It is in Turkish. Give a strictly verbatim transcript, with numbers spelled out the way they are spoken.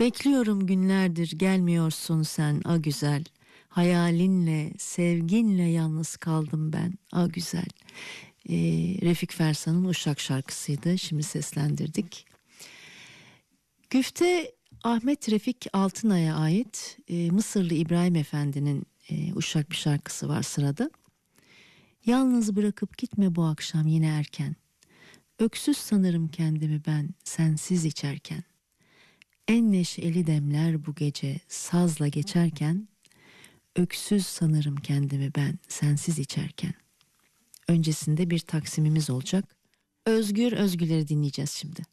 Bekliyorum günlerdir gelmiyorsun sen a güzel. Hayalinle, sevginle yalnız kaldım ben a güzel. Ee, Refik Fersan'ın Uşak şarkısıydı. Şimdi seslendirdik. Güfte Ahmet Refik Altınay'a ait e, Mısırlı İbrahim Efendi'nin e, Uşak bir şarkısı var sırada. Yalnız bırakıp gitme bu akşam yine erken. Öksüz sanırım kendimi ben sensiz içerken. En neşeli demler bu gece sazla geçerken, öksüz sanırım kendimi ben sensiz içerken. Öncesinde bir taksimimiz olacak. Özgür Özgüler'i dinleyeceğiz şimdi.